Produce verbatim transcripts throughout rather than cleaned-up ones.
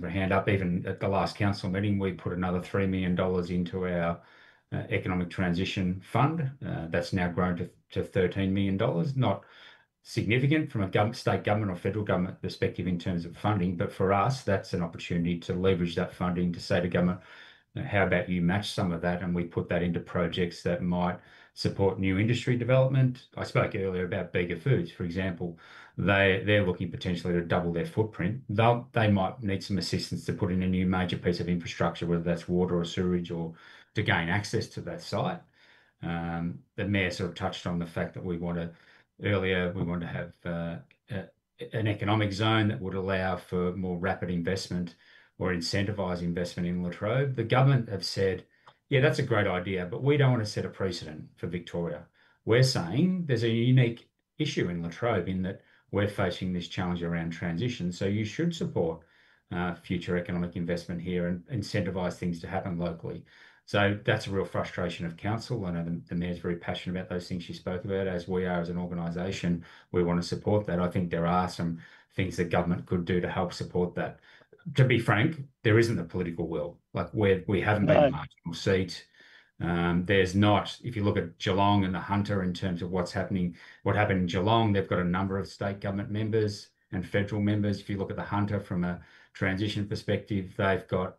of a hand up. Even at the last council meeting, we put another three million dollars into our uh, economic transition fund. Uh, that's now grown to, to thirteen million dollars. Not significant from a government, state government or federal government perspective in terms of funding, but for us, that's an opportunity to leverage that funding to say to government, how about you match some of that and we put that into projects that might support new industry development. I spoke earlier about Bega Foods, for example. They they're looking potentially to double their footprint. They'll they might need some assistance to put in a new major piece of infrastructure, whether that's water or sewage, or to gain access to that site. Um, the mayor sort of touched on the fact that we want to earlier we want to have uh, a, an economic zone that would allow for more rapid investment or incentivize investment in Latrobe. The government have said, yeah, that's a great idea, but we don't want to set a precedent for Victoria. We're saying there's a unique issue in Latrobe in that we're facing this challenge around transition. So you should support uh, future economic investment here and incentivize things to happen locally. So that's a real frustration of council. I know the, the mayor's very passionate about those things she spoke about, as we are as an organisation. We want to support that. I think there are some things that government could do to help support that. To be frank, there isn't the political will. Like we we haven't been a No. marginal seat. Um, there's not. If you look at Geelong and the Hunter in terms of what's happening, what happened in Geelong, they've got a number of state government members and federal members. If you look at the Hunter from a transition perspective, they've got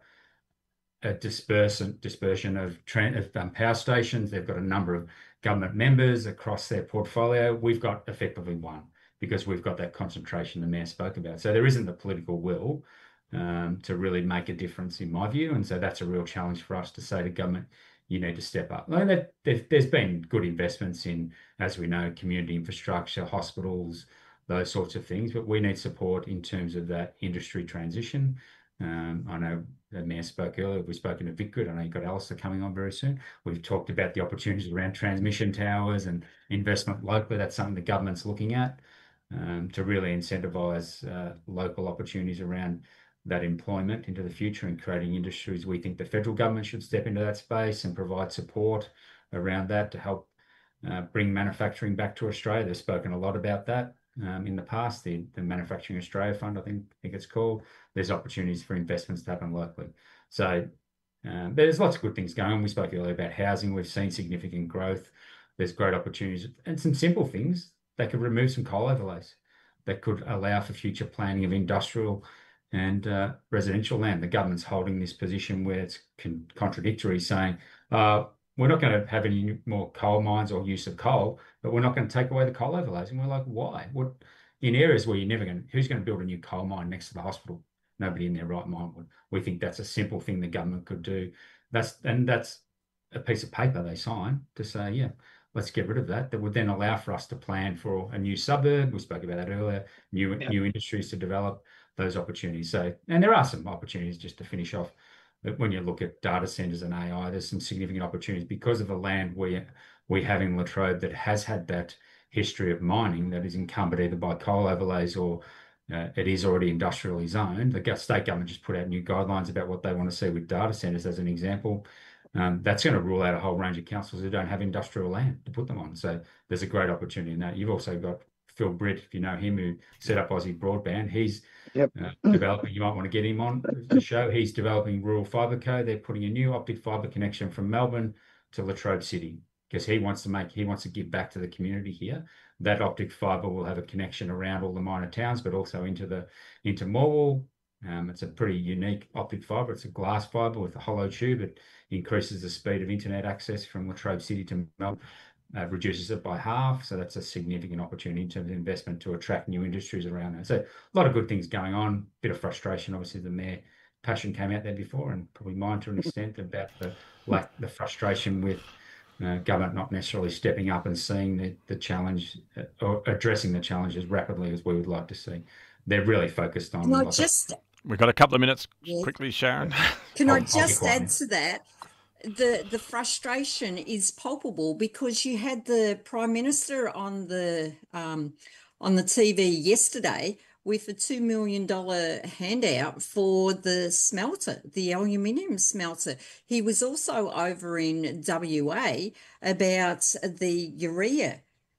a dispersion dispersion of, of um, power stations. They've got a number of government members across their portfolio. We've got effectively one because we've got that concentration the mayor spoke about. So there isn't the political will um, to really make a difference, in my view. And so that's a real challenge for us to say to government, you need to step up. Like that, there's been good investments in, as we know, community infrastructure, hospitals, those sorts of things, but we need support in terms of that industry transition. Um, I know the mayor spoke earlier. We've spoken to VicGrid. I know you've got Alistair coming on very soon. We've talked about the opportunities around transmission towers and investment locally. That's something the government's looking at um, to really incentivise uh, local opportunities around that employment into the future and creating industries. We think the federal government should step into that space and provide support around that to help uh, bring manufacturing back to Australia. They've spoken a lot about that um, in the past, the, the Manufacturing Australia Fund, I think, I think it's called. There's opportunities for investments to happen locally. So um, there's lots of good things going on. We spoke earlier about housing. We've seen significant growth. There's great opportunities and some simple things. They could remove some coal overlays that could allow for future planning of industrial and uh, residential land. The government's holding this position where it's con contradictory, saying, uh, we're not going to have any more coal mines or use of coal, but we're not going to take away the coal overlays. And we're like, why? What in areas where you're never going to, who's going to build a new coal mine next to the hospital? Nobody in their right mind would. We think that's a simple thing the government could do. That's and that's a piece of paper they sign to say, yeah, let's get rid of that. That would then allow for us to plan for a new suburb. We spoke about that earlier. New Yeah. new industries to develop those opportunities. So, and there are some opportunities just to finish off. But when you look at data centers and A I, there's some significant opportunities because of the land we we have in Latrobe that has had that history of mining that is encumbered either by coal overlays or uh, it is already industrially zoned. The state government just put out new guidelines about what they want to see with data centers, as an example. Um, that's going to rule out a whole range of councils who don't have industrial land to put them on. So there's a great opportunity in that. You've also got Phil Britt, if you know him, who set up Aussie Broadband. He's Yep. uh, developing, you might want to get him on the show. He's developing Rural Fibre Co. They're putting a new optic fibre connection from Melbourne to Latrobe City because he wants to make, he wants to give back to the community here. That optic fibre will have a connection around all the minor towns, but also into the into Morwell. Um, it's a pretty unique optic fibre. It's a glass fibre with a hollow tube. It increases the speed of internet access from Latrobe City to Melbourne. Uh, reduces it by half. So that's a significant opportunity in terms of investment to attract new industries around there. So a lot of good things going on, bit of frustration. Obviously, the mayor passion came out there before and probably mine to an extent about the like the frustration with uh, government not necessarily stepping up and seeing the, the challenge uh, or addressing the challenge as rapidly as we would like to see. They're really focused on. Can I like just, We've got a couple of minutes yeah, quickly, Sharon. can I I'll- I'll be just quiet add now. to that? The the frustration is palpable because you had the Prime Minister on the um, on the T V yesterday with a two million dollar handout for the smelter, the aluminium smelter. He was also over in W A about the urea.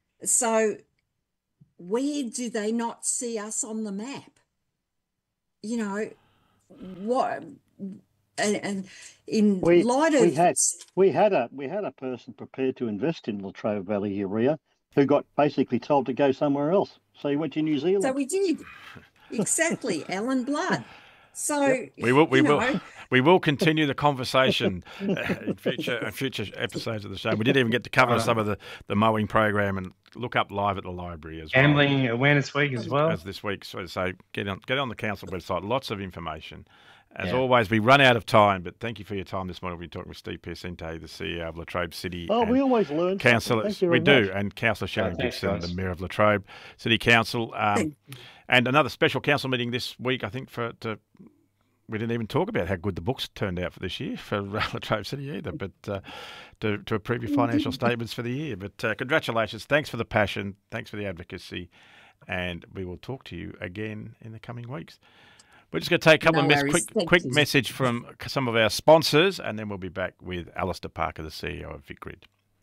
So where do they not see us on the map? You know, what and, and in We light we of had we had a we had a person prepared to invest in Latrobe Valley Urea who got basically told to go somewhere else. So he went to New so Zealand. we did exactly Alan Blood. So Yep. We will, we you will, know, we will continue the conversation uh, in future in future episodes of the show. We didn't even get to cover Right. some of the, the mowing program, and look up live at the library as well. Gambling Awareness Week as well. As this week, so, so get on get on the council website. Lots of information. As Yeah. always, we run out of time, but thank you for your time this morning. We're talking with Steve Piacente, the C E O of Latrobe City. Oh, and we always learn. something. Councillor, Thank you we very do, much. and Councillor Sharon thanks, Dixon, guys. the Mayor of Latrobe City Council, um, Thank and another special council meeting this week. I think for to we didn't even talk about how good the books turned out for this year for uh, Latrobe City either, but uh, to to approve your financial statements for the year. But uh, congratulations, thanks for the passion, thanks for the advocacy, and we will talk to you again in the coming weeks. We're just going to take a couple No of minutes, worries. quick Thank quick you. message from some of our sponsors, and then we'll be back with Alistair Parker, the C E O of VicGrid.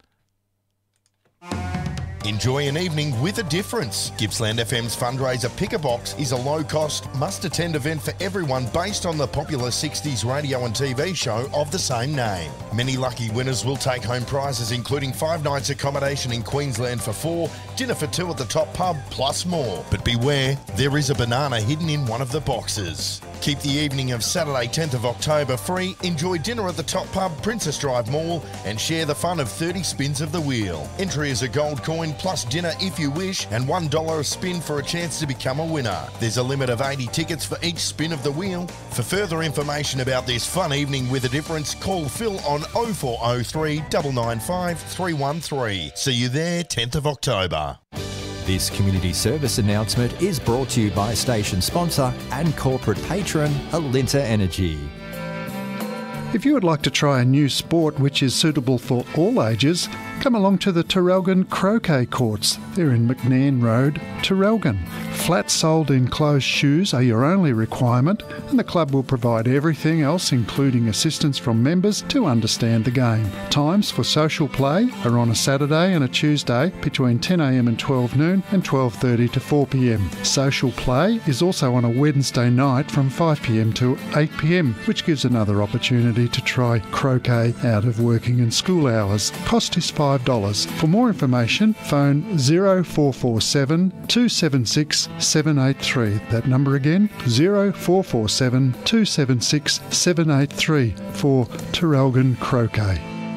Enjoy an evening with a difference. Gippsland F M's fundraiser Pick a Box is a low-cost, must-attend event for everyone based on the popular sixties radio and T V show of the same name. Many lucky winners will take home prizes including five nights accommodation in Queensland for four, dinner for two at the Top Pub, plus more. But beware, there is a banana hidden in one of the boxes. Keep the evening of Saturday tenth of October free, enjoy dinner at the Top Pub, Princess Drive Mall, and share the fun of thirty spins of the wheel. Entry is a gold coin plus dinner if you wish, and one dollar a spin for a chance to become a winner. There's a limit of eighty tickets for each spin of the wheel. For further information about this fun evening with a difference, call Phil on oh four oh three, nine nine five, three one three. See you there tenth of October. This community service announcement is brought to you by station sponsor and corporate patron Alinta Energy. If you would like to try a new sport which is suitable for all ages, come along to the Terrelgan Croquet Courts. They're in McNairn Road, Terrelgan. Flat-soled enclosed shoes are your only requirement, and the club will provide everything else, including assistance from members to understand the game. Times for social play are on a Saturday and a Tuesday between ten a m and twelve noon and twelve thirty to four p m. Social play is also on a Wednesday night from five p m to eight p m, which gives another opportunity to try croquet out of working and school hours. Cost is five dollars. For more information, phone oh four four seven, two seven six, seven eight three. That number again, oh four four seven, two seven six, seven eight three for Terrelgan Croquet.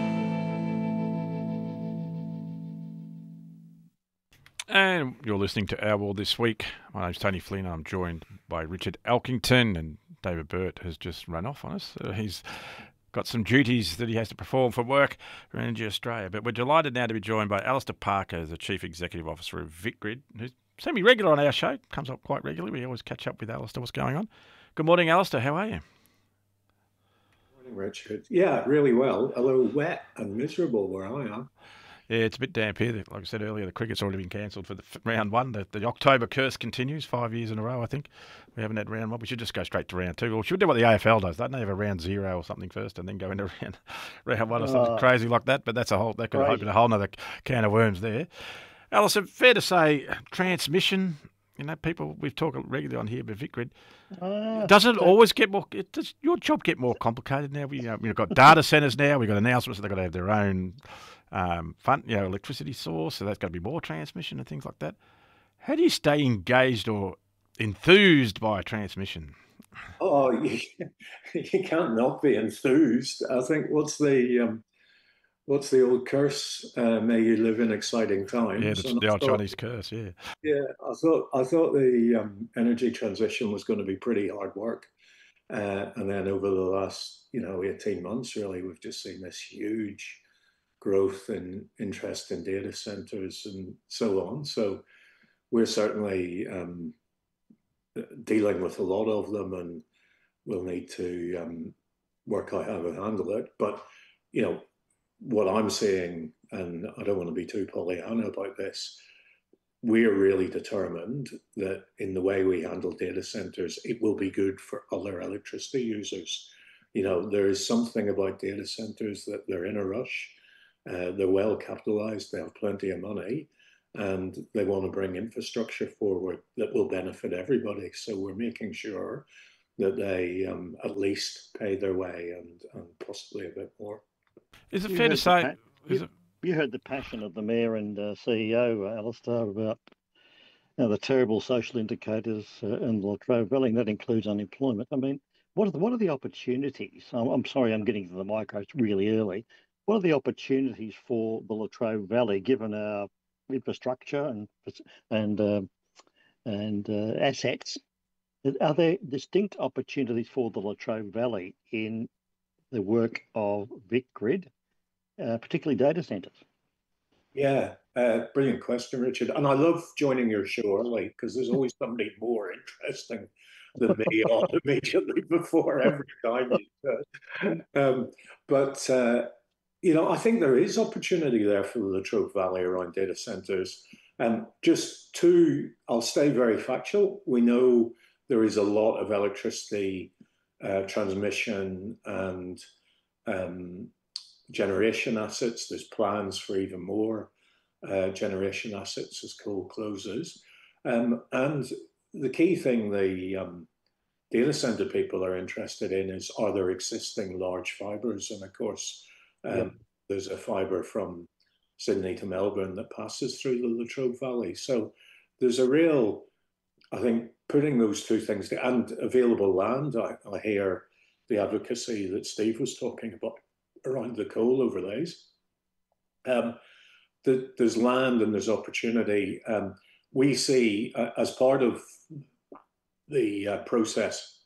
And you're listening to Our World This Week. My name's Tony Flynn. I'm joined by Richard Elkington, and David Burt has just run off on us. Uh, he's got some duties that he has to perform for work for Energy Australia. But we're delighted now to be joined by Alistair Parker, the Chief Executive Officer of VicGrid, who's semi-regular on our show, comes up quite regularly. We always catch up with Alistair. What's going on? Good morning, Alistair. How are you? Morning, Richard. Yeah, really well. Although wet and miserable where I am. Yeah, it's a bit damp here. Like I said earlier, the cricket's already been cancelled for the f- round one. The, the October curse continues, five years in a row, I think. We haven't had round one. We should just go straight to round two. Or should we do what the A F L does? Don't they have a round zero or something first and then go into round, round one or something Oh. crazy like that? But that's a whole, that could Right. open a whole other can of worms there. Alistair, fair to say, transmission, you know, people, we've talked regularly on here about VicGrid. Ah, Doesn't it always get more, it, does your job get more complicated now? We, you know, we've got data centres now. We've got announcements that they've got to have their own um, fun, you know, electricity source. So that's got to be more transmission and things like that. How do you stay engaged or enthused by transmission? Oh, you, you can't not be enthused. I think what's the um, what's the old curse? Uh, may you live in exciting times. Yeah, the, And the I old thought- Chinese curse, yeah. Yeah, I thought I thought the um, energy transition was going to be pretty hard work, uh, and then over the last you know eighteen months, really, we've just seen this huge growth in interest in data centers and so on. So we're certainly um, dealing with a lot of them, and we'll need to um, work out how to handle it. But you know what I'm saying, and I don't want to be too Pollyanna about this. We're really determined that in the way we handle data centers, it will be good for other electricity users. You know, there is something about data centers that they're in a rush. Uh, they're well capitalized, they have plenty of money, and they want to bring infrastructure forward that will benefit everybody. So we're making sure that they um, at least pay their way and, and possibly a bit more. Is it You fair to heard the say? pa- Is you, it, you heard the passion of the mayor and uh, C E O, uh, Alistair, about you know, the terrible social indicators uh, in the Latrobe Valley, and that includes unemployment. I mean, what are the, what are the opportunities? I'm, I'm sorry, I'm getting to the micros really early. What are the opportunities for the Latrobe Valley, given our infrastructure and and uh, and uh, assets? Are there distinct opportunities for the Latrobe Valley in the work of VicGrid, uh, particularly data centres? Yeah, uh, brilliant question, Richard. And I love joining your show early because there's always somebody more interesting than me on immediately before every time you do it. Um, but, uh, you know, I think there is opportunity there for the Latrobe Valley around data centres. And just two, I'll stay very factual. We know there is a lot of electricity uh, transmission and um, generation assets. There's plans for even more uh, generation assets as coal closes. Um, and the key thing the um, data center people are interested in is, are there existing large fibers? And of course, um, yep. there's a fiber from Sydney to Melbourne that passes through the Latrobe Valley. So there's a real, I think, putting those two things together, and available land. I, I hear the advocacy that Steve was talking about around the coal overlays. Um, the, there's land and there's opportunity. Um, we see, uh, as part of the uh, process,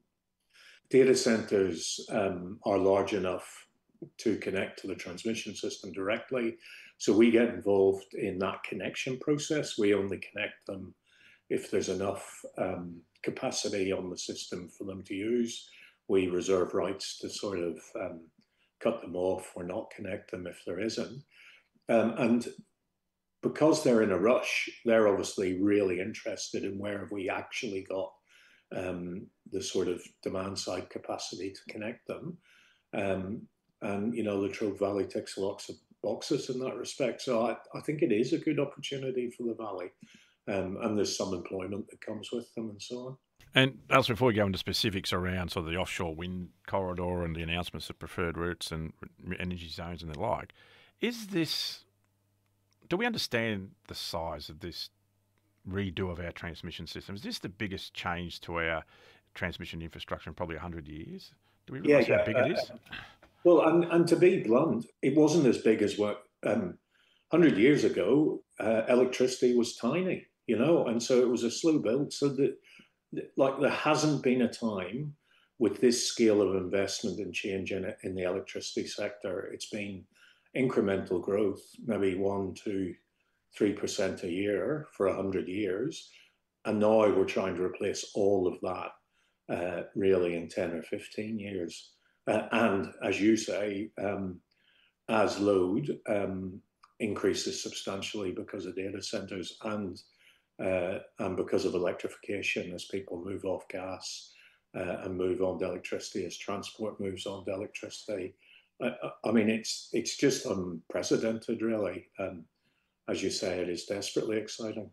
data centers um, are large enough to connect to the transmission system directly. So we get involved in that connection process. We only connect them if there's enough um, capacity on the system for them to use. We reserve rights to sort of um, cut them off or not connect them if there isn't. Um, and because they're in a rush, they're obviously really interested in where have we actually got um, the sort of demand side capacity to connect them. Um, and, you know, the Latrobe Valley ticks lots of boxes in that respect. So I, I think it is a good opportunity for the Valley. Um, and there's some employment that comes with them and so on. And also, before we go into specifics around sort of the offshore wind corridor and the announcements of preferred routes and energy zones and the like, is this, do we understand the size of this redo of our transmission system? Is this the biggest change to our transmission infrastructure in probably one hundred years? Do we realise yeah, yeah. how big uh, it is? Well, and, and to be blunt, it wasn't as big as what, um, one hundred years ago, uh, electricity was tiny, you know, and so it was a slow build. So that, like, there hasn't been a time with this scale of investment and change in it in the electricity sector. It's been incremental growth, maybe one, two, three percent a year for a hundred years, and now we're trying to replace all of that uh, really in ten or fifteen years. Uh, and as you say, um, as load um, increases substantially because of data centers and uh, and because of electrification, as people move off gas uh, and move on to electricity, as transport moves on to electricity. I, I mean, it's it's just unprecedented, really. Um, as you say, it is desperately exciting.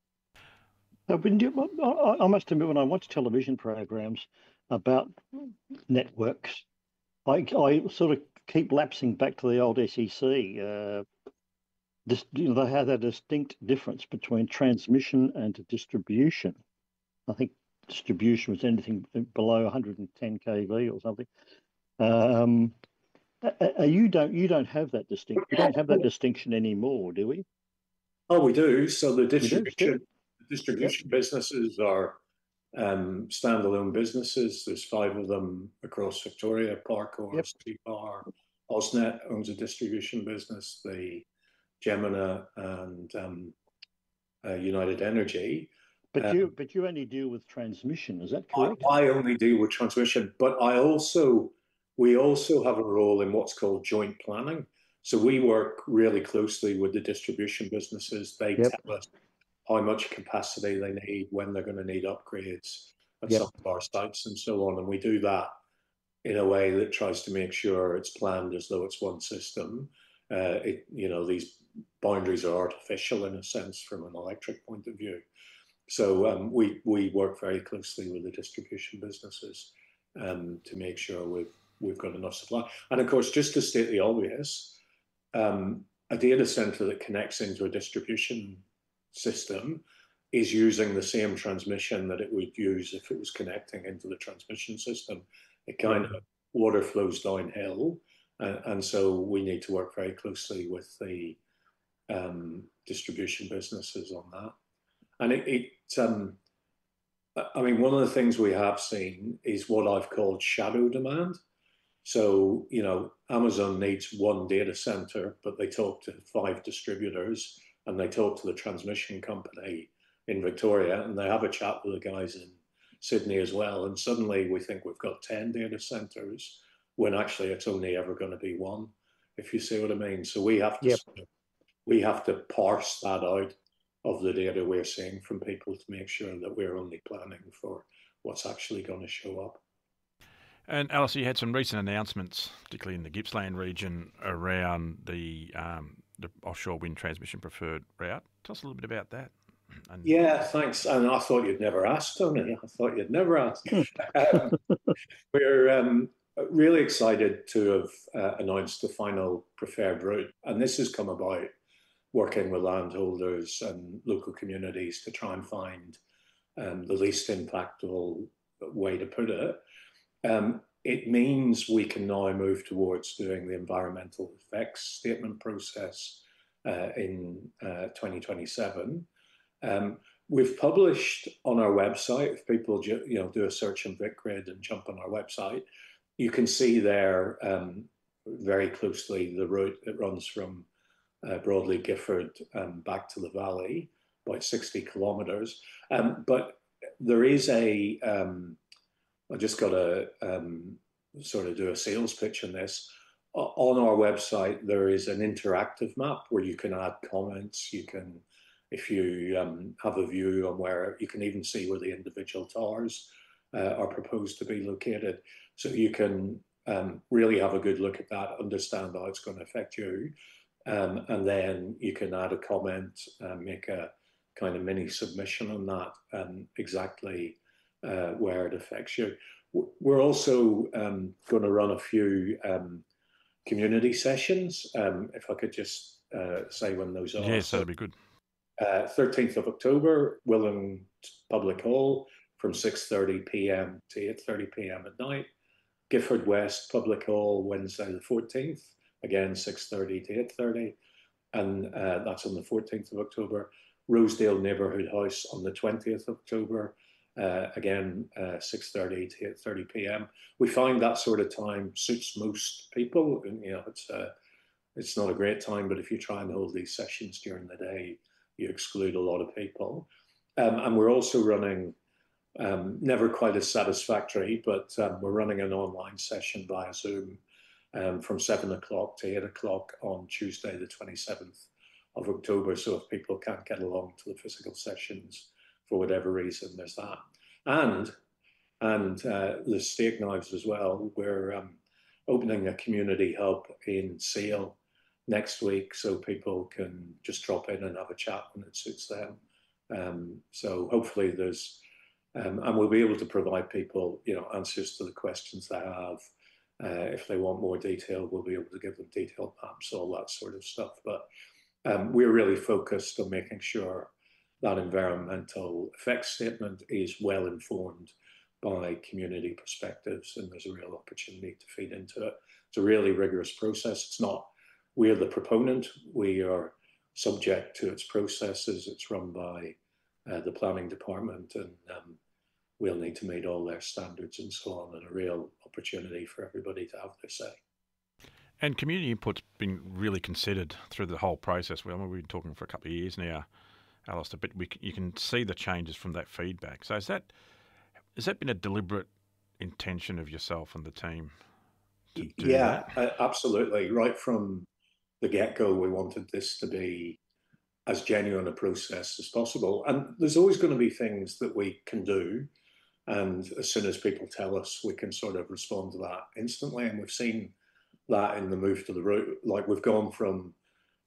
I've been, I, I must admit, when I watch television programs about networks, I, I sort of keep lapsing back to the old S E C. Uh, this, you know, they have a distinct difference between transmission and distribution. I think distribution was anything below one hundred ten K V or something. Um, uh, you don't you don't have that distinct. We don't have that distinction anymore, do we? Oh, we do. So the distribution the distribution yep. businesses are um, standalone businesses. There's five of them across Victoria. Parkor, yep. C Power, AusNet owns a distribution business. The Gemina and um, uh, United Energy. But um, you but you only deal with transmission. Is that correct? I, I only deal with transmission, but I also we also have a role in what's called joint planning. So we work really closely with the distribution businesses. They yep. tell us how much capacity they need, when they're going to need upgrades at yep. some of our sites and so on. And we do that in a way that tries to make sure it's planned as though it's one system. Uh, it, you know, these boundaries are artificial in a sense from an electric point of view. so um, we we work very closely with the distribution businesses um, to make sure we've we've got enough supply. And of course, just to state the obvious, um, a data center that connects into a distribution system is using the same transmission that it would use if it was connecting into the transmission system. It kind of water flows downhill, uh, and so we need to work very closely with the um, distribution businesses on that. And it, it um, I mean, one of the things we have seen is what I've called shadow demand. So, you know, Amazon needs one data center, but they talk to five distributors and they talk to the transmission company in Victoria, and they have a chat with the guys in Sydney as well. And suddenly we think we've got ten data centers when actually it's only ever going to be one, if you see what I mean. So we have to, Yep. we have to parse that out of the data we're seeing from people to make sure that we're only planning for what's actually going to show up. And Alistair, you had some recent announcements, particularly in the Gippsland region, around the um, the offshore wind transmission preferred route. Tell us a little bit about that. And Yeah, thanks. And I thought you'd never asked, Tony. I thought you'd never asked. um, we're um, really excited to have uh, announced the final preferred route. And this has come about working with landholders and local communities to try and find um, the least impactful way to put it. Um, it means we can now move towards doing the environmental effects statement process uh, in uh, twenty twenty-seven. Um, we've published on our website, if people ju- you know do a search on VicGrid and jump on our website, you can see there um, very closely the route that runs from uh, Broadley, Gifford um, back to the valley, about sixty kilometres. Um, but there is a, um, I just got to um, sort of do a sales pitch on this. O- on our website, there is an interactive map where you can add comments, you can if you um, have a view on where, you can even see where the individual towers uh, are proposed to be located. So you can um, really have a good look at that, understand how it's going to affect you. Um, and then you can add a comment, uh, make a kind of mini submission on that, and exactly uh, where it affects you. We're also um, going to run a few um, community sessions, um, if I could just uh, say when those are. yes, that'd be good. Uh, thirteenth of October, Willing Public Hall from six thirty p m to eight thirty p m at night. Gifford West Public Hall, Wednesday the fourteenth, again six thirty to eight thirty, and uh, that's on the fourteenth of October. Rosedale Neighbourhood House on the twentieth of October, uh, again uh, six thirty to eight thirty p m. We find that sort of time suits most people, and you know it's uh, it's not a great time, but if you try and hold these sessions during the day, you exclude a lot of people. Um, and we're also running, um, never quite as satisfactory, but um, we're running an online session via Zoom um, from seven o'clock to eight o'clock on Tuesday, the twenty-seventh of October. So if people can't get along to the physical sessions for whatever reason, there's that. And, and uh, the steak knives as well. We're um, opening a community hub in Sale next week, so people can just drop in and have a chat when it suits them. Um, so hopefully there's, um, and we'll be able to provide people, you know, answers to the questions they have. Uh, if they want more detail, we'll be able to give them detailed maps, all that sort of stuff. But um, we're really focused on making sure that environmental effects statement is well informed by community perspectives, and there's a real opportunity to feed into it. It's a really rigorous process. It's not We are the proponent. We are subject to its processes. It's run by uh, the planning department, and um, we'll need to meet all their standards and so on, and a real opportunity for everybody to have their say. And community input's been really considered through the whole process. Well, we've been talking for a couple of years now, Alistair, but we, you can see the changes from that feedback. So is that, has that been a deliberate intention of yourself and the team to do Yeah, that? uh, absolutely. Right from the get-go, we wanted this to be as genuine a process as possible. And there's always going to be things that we can do. And as soon as people tell us, we can sort of respond to that instantly. And we've seen that in the move to the route. Like we've gone from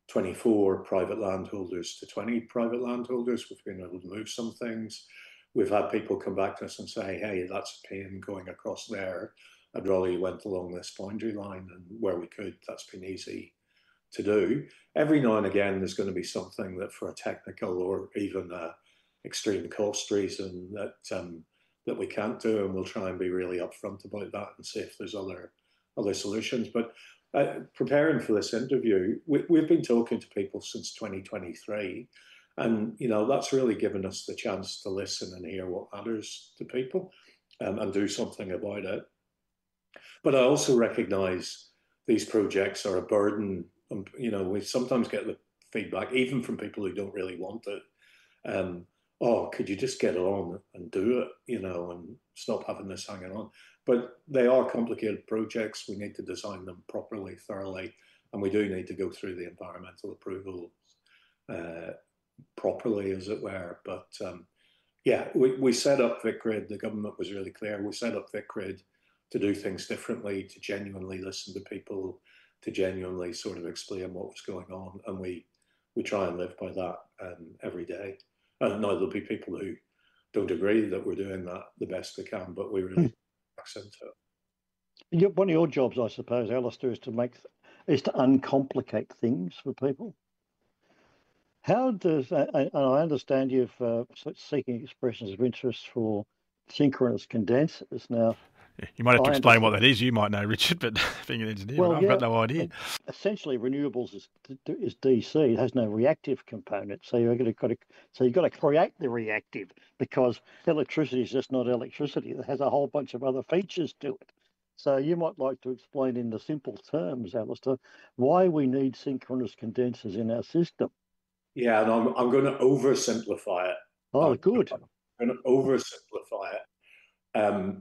twenty-four private landholders to twenty private landholders. We've been able to move some things. We've had people come back to us and say, hey, that's a pain going across there. I'd rather you went along this boundary line, and where we could, that's been easy to do. Every now and again, there's going to be something that for a technical or even a extreme cost reason that um, that we can't do, and we'll try and be really upfront about that and see if there's other other solutions. But uh, preparing for this interview, we, we've been talking to people since twenty twenty-three, and you know that's really given us the chance to listen and hear what matters to people, um, and do something about it. But I also recognise these projects are a burden. And, you know, we sometimes get the feedback, even from people who don't really want it. Um, oh, could you just get on and do it, you know, and stop having this hanging on? But they are complicated projects. We need to design them properly, thoroughly, and we do need to go through the environmental approval uh, properly, as it were. But um, yeah, we, we set up VicGrid. The government was really clear. We set up VicGrid to do things differently, to genuinely listen to people, to genuinely sort of explain what was going on, and we we try and live by that um, every day. And now there'll be people who don't agree that we're doing that the best we can, but we really accent it. One of your jobs, I suppose, Alistair, is to make is to uncomplicate things for people. How does and I understand you've uh, seeking expressions of interest for synchronous condensers now. You might have to explain what that is. You might know, Richard, but being an engineer, well, I've yeah, got no idea. Essentially, renewables is, is D C. It has no reactive component, so you've got to so you've got to create the reactive, because electricity is just not electricity. It has a whole bunch of other features to it. So you might like to explain in the simple terms, Alistair, why we need synchronous condensers in our system. Yeah, and I'm I'm going to oversimplify it. Oh, I'm, good. I'm going to oversimplify it. Um,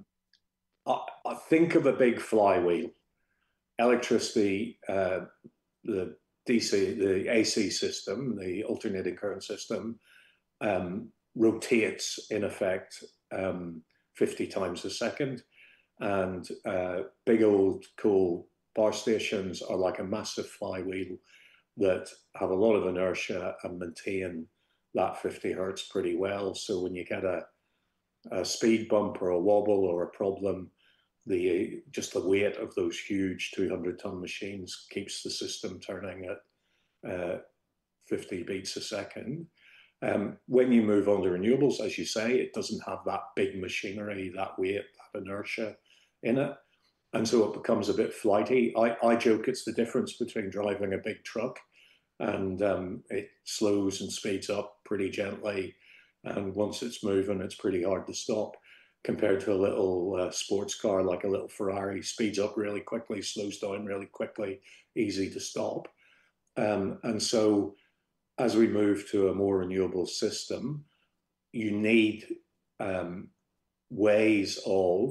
I think of a big flywheel. Electricity, uh, the D C, the A C system, the alternating current system, um, rotates in effect um, fifty times a second. And uh, big old coal power stations are like a massive flywheel that have a lot of inertia and maintain that fifty hertz pretty well. So when you get a, a speed bump or a wobble or a problem, the just the weight of those huge two hundred ton machines keeps the system turning at uh, fifty beats a second. Um, when you move on to renewables, as you say, it doesn't have that big machinery, that weight, that inertia in it. And so it becomes a bit flighty. I, I joke it's the difference between driving a big truck and um, it slows and speeds up pretty gently. And once it's moving, it's pretty hard to stop, compared to a little uh, sports car like a little Ferrari. Speeds up really quickly, slows down really quickly, easy to stop. Um, and so as we move to a more renewable system, you need um, ways of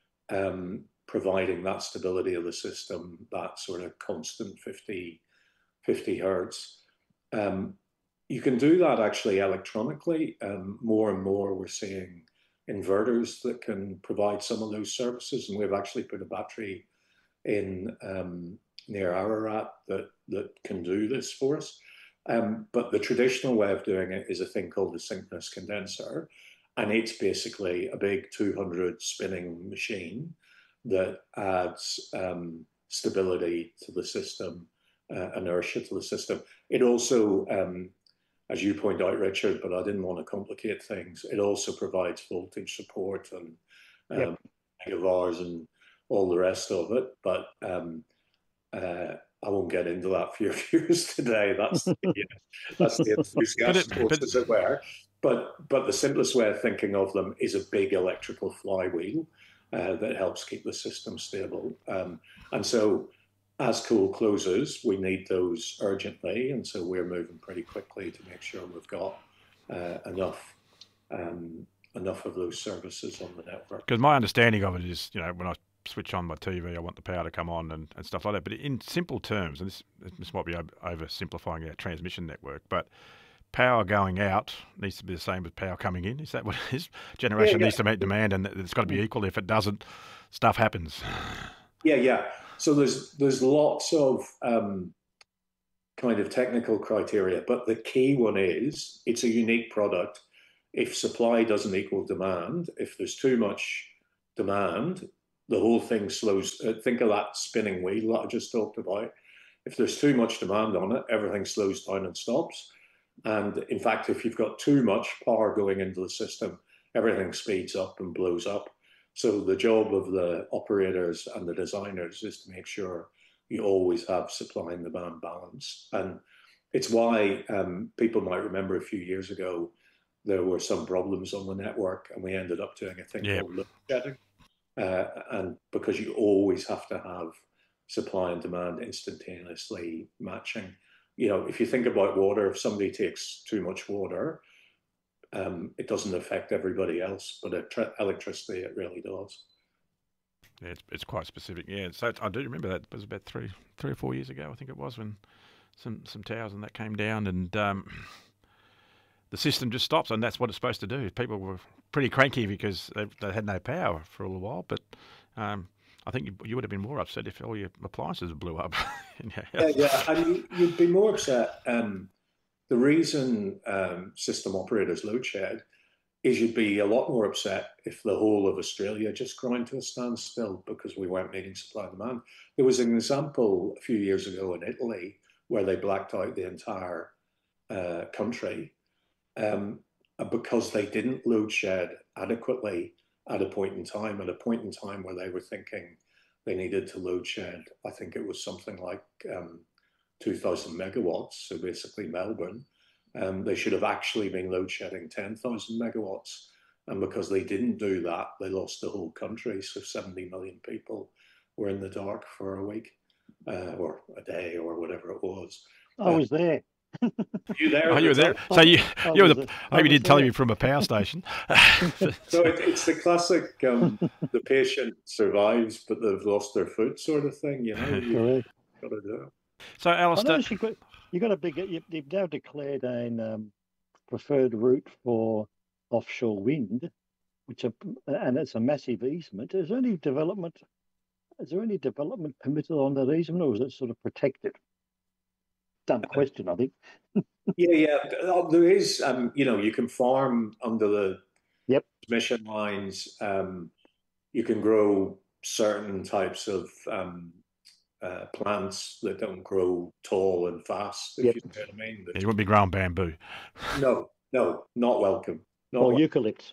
um, providing that stability of the system, that sort of constant fifty, fifty hertz. Um, you can do that actually electronically. Um, more and more we're seeing inverters that can provide some of those services, and we've actually put a battery in um, near Ararat that, that can do this for us. Um, but the traditional way of doing it is a thing called a synchronous condenser, and it's basically a big two hundred spinning machine that adds um, stability to the system, uh, inertia to the system. It also, um, as you point out, Richard, but I didn't want to complicate things, it also provides voltage support and um, yep. megavars and all the rest of it. But um, uh, I won't get into that for your viewers today. That's the, that's the enthusiast sports, as it were. But, but the simplest way of thinking of them is a big electrical flywheel uh, that helps keep the system stable. Um, and so as coal closes, we need those urgently. And so we're moving pretty quickly to make sure we've got uh, enough um, enough of those services on the network. Because my understanding of it is, you know, when I switch on my T V, I want the power to come on and, and stuff like that. But in simple terms, and this, this might be oversimplifying our transmission network, but power going out needs to be the same as power coming in. Is that what it is? Generation yeah, yeah. needs to meet demand, and it's got to be equal. If it doesn't, stuff happens. Yeah, yeah. So there's there's lots of um, kind of technical criteria, but the key one is it's a unique product. If supply doesn't equal demand, if there's too much demand, the whole thing slows. Uh, think of that spinning wheel that I just talked about. If there's too much demand on it, everything slows down and stops. And in fact, if you've got too much power going into the system, everything speeds up and blows up. So the job of the operators and the designers is to make sure you always have supply and demand balance. And it's why um, people might remember a few years ago, there were some problems on the network and we ended up doing a thing Yep. called load shedding. Uh, and because you always have to have supply and demand instantaneously matching. You know, if you think about water, if somebody takes too much water, um, it doesn't affect everybody else, but electricity, it really does. Yeah, it's, it's quite specific. Yeah, so I do remember that. It was about three, three or four years ago, I think it was, when some some towers and that came down, and um, the system just stops, and that's what it's supposed to do. People were pretty cranky because they, they had no power for a little while, but um, I think you, you would have been more upset if all your appliances blew up. in your Yeah, house. yeah, and you, you'd be more upset. Um, the reason um, system operators load shed is you'd be a lot more upset if the whole of Australia just ground to a standstill because we weren't meeting supply and demand. There was an example a few years ago in Italy where they blacked out the entire uh, country um, because they didn't load shed adequately at a point in time, at a point in time where they were thinking they needed to load shed. I think it was something like um, two thousand megawatts, so basically Melbourne. Um, they should have actually been load shedding ten thousand megawatts. And because they didn't do that, they lost the whole country. So seventy million people were in the dark for a week uh, or a day or whatever it was. I was there. You there? Oh, you were there. I- So you, I you were was the. a- I I hope you was didn't tell there. me from a power station. So it, it's the classic, um, the patient survives, but they've lost their food sort of thing. You know, you Correct. got to do it. So, I Alistair, noticed you got, you got a big, you, you've now declared an um, preferred route for offshore wind, which are, and it's a massive easement. Is there any development, is there any development permitted on that easement, or is it sort of protected? Dumb question, I think. Yeah, yeah. Uh, There is, um, you know, you can farm under the Yep. transmission lines. Um, you can grow certain types of um, uh, plants that don't grow tall and fast, if Yep. you know what I mean. you wouldn't be growing bamboo. No, no, not welcome. Not Or welcome. eucalypts.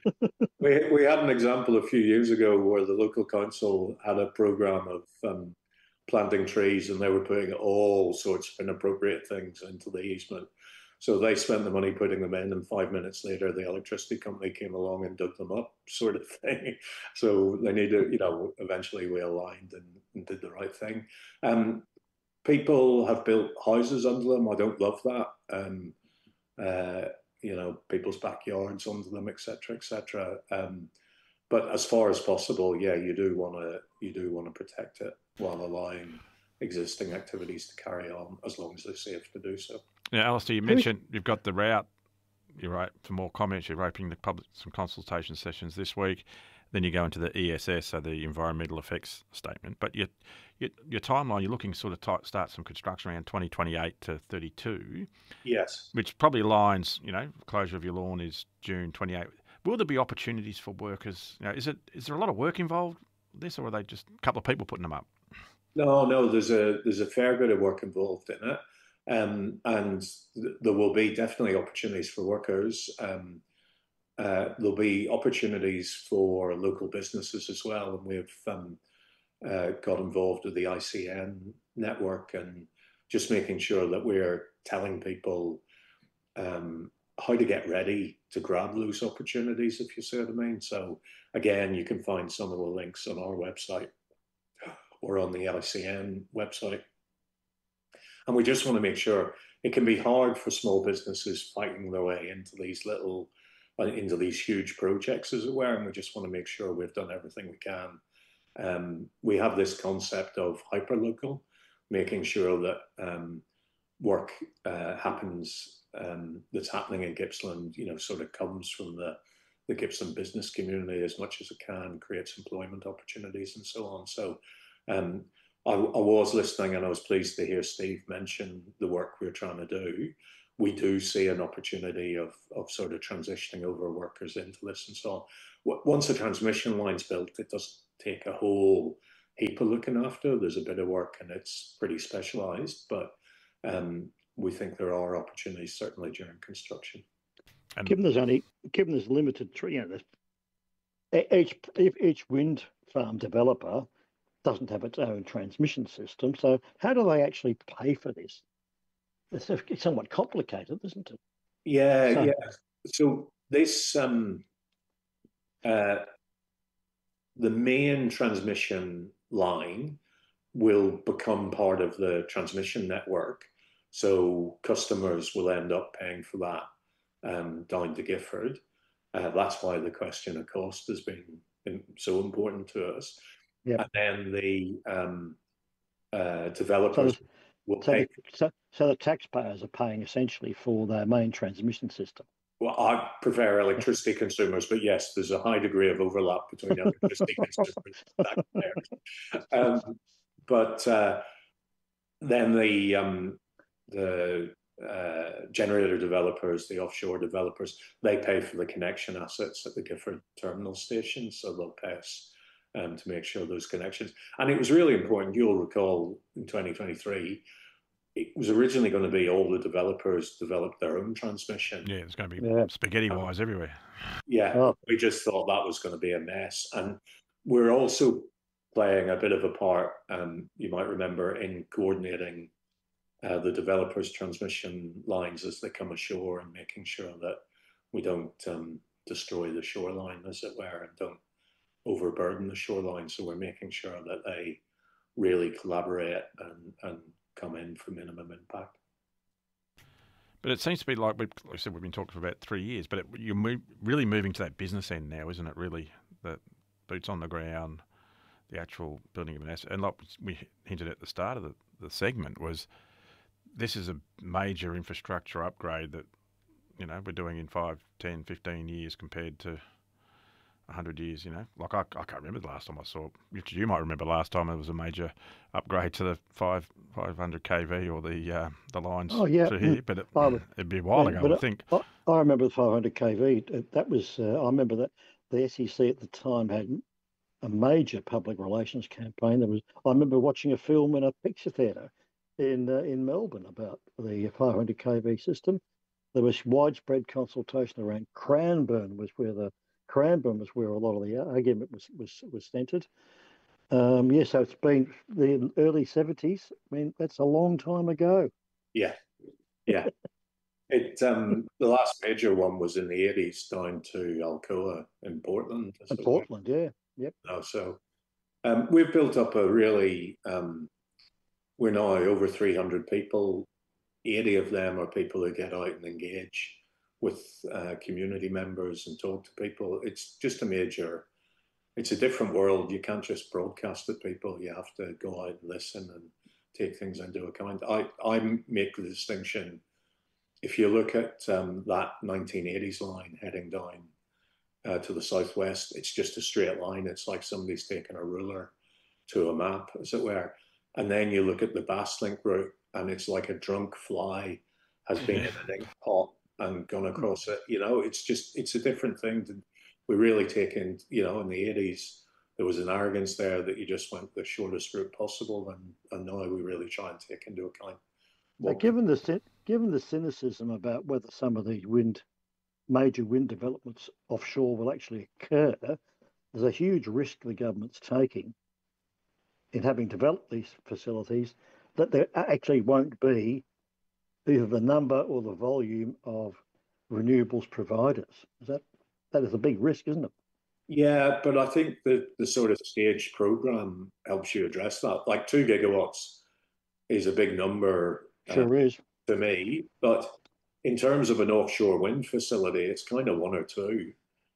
We, we had an example a few years ago where the local council had a program of um, planting trees and they were putting all sorts of inappropriate things into the easement. So they spent the money putting them in, and five minutes later, the electricity company came along and dug them up, sort of thing. So they need to, you know, eventually we aligned and, and did the right thing. Um, people have built houses under them. I don't love that. Um, uh, you know, people's backyards under them, et cetera, et cetera. Um, but as far as possible, yeah, you do want to you do want to protect it while allowing existing activities to carry on as long as they're safe to do so. Now, Alistair, you mentioned you've got the route. You're right. For more comments, you're opening the public some consultation sessions this week. Then you go into the E S S, so the environmental effects statement. But your your, your timeline, you're looking sort of to start some construction around twenty twenty-eight to thirty-two. Yes. Which probably aligns. You know, closure of your lawn is June twenty-eighth. Will there be opportunities for workers? You know, is it is there a lot of work involved with this, or are they just a couple of people putting them up? No, no. There's a there's a fair bit of work involved in it, um, and th- there will be definitely opportunities for workers. Um, uh, there'll be opportunities for local businesses as well, and we've um, uh, got involved with the I C N network and just making sure that we're telling people um, how to get ready to grab those opportunities, if you see what I mean. So again, you can find some of the links on our website or on the I C N website. And we just want to make sure it can be hard for small businesses fighting their way into these little, into these huge projects, as it were. And we just want to make sure we've done everything we can. Um, we have this concept of hyperlocal, making sure that um, work uh, happens um, that's happening in Gippsland, you know, sort of comes from the, the Gippsland business community as much as it can, creates employment opportunities and so on. So um, I, I was listening, and I was pleased to hear Steve mention the work we're trying to do. We do see an opportunity of, of sort of transitioning over workers into this and so on. Once a transmission line's built, it does take a whole heap of looking after. There's a bit of work, and it's pretty specialised, but um, we think there are opportunities certainly during construction. And given there's only given there's limited, you know, each if each wind farm developer doesn't have its own transmission system, so how do they actually pay for this? It's somewhat complicated, isn't it? Yeah, so, yeah. So this um, uh, the main transmission line will become part of the transmission network, so customers will end up paying for that um, down to Gifford. Uh, that's why the question of cost has been, been so important to us. Yep. And then the um, uh, developers so, will so pay. The, so, so the taxpayers are paying essentially for their main transmission system. Well, I prefer electricity consumers, but yes, there's a high degree of overlap between electricity consumers and taxpayers. Um, but uh, then the um, the uh, generator developers, the offshore developers, they pay for the connection assets at the Gifford terminal station, so they'll pay us um, to make sure those connections. And it was really important. You'll recall in twenty twenty-three. It was originally going to be all the developers developed their own transmission. Yeah, it's going to be yeah. spaghetti wires everywhere. Yeah, oh. we just thought that was going to be a mess. And we're also playing a bit of a part, um, you might remember, in coordinating uh, the developers' transmission lines as they come ashore and making sure that we don't um, destroy the shoreline, as it were, and don't overburden the shoreline. So we're making sure that they really collaborate and, and come in for minimum impact. But it seems to be like, we've, like I said, we've been talking for about three years, but it, you're move, really moving to that business end now, isn't it, really? The boots on the ground, the actual building of an asset. And like we hinted at the start of the, the segment was this is a major infrastructure upgrade that, you know, we're doing in five, ten, fifteen years compared to one hundred years, you know. Like, I, I can't remember the last time I saw, Richard, you might remember last time there was a major upgrade to the five, 500 kV or the uh, the lines oh, yeah. to here, but it, would, it'd be a while yeah, ago, I think. I, I remember the five hundred kV. That was, uh, I remember that the S E C at the time had a major public relations campaign. There was, I remember watching a film in a picture theatre in uh, in Melbourne about the five hundred kV system. There was widespread consultation around Cranbourne, was where the Cranbourne was where a lot of the argument was was was centred. Um, yeah, so it's been the early seventies. I mean, that's a long time ago. Yeah, yeah. It um, the last major one was in the eighties down to Alcoa in Portland. In Portland, yeah, yep. No, so um, we've built up a really. Um, we're now over three hundred people. eighty of them are people who get out and engage with uh, community members and talk to people. It's just a major, it's a different world. You can't just broadcast at people. You have to go out and listen and take things into account. I, I make the distinction, if you look at um, that nineteen eighties line heading down uh, to the southwest, it's just a straight line. It's like somebody's taken a ruler to a map, as it were. And then you look at the Basslink route, and it's like a drunk fly has been in an ink pot and gone across it. You know, it's just, it's a different thing. To, we really take in, you know, in the eighties, there was an arrogance there that you just went the shortest route possible. And, and now we really try and take into account. So given the, given the cynicism about whether some of the wind, major wind developments offshore will actually occur, there's a huge risk the government's taking in having developed these facilities, that there actually won't be either the number or the volume of renewables providers. Is that that is a big risk, isn't it? Yeah, but I think the the sort of staged program helps you address that. Like two gigawatts is a big number, sure uh, is to me. But in terms of an offshore wind facility, it's kind of one or two.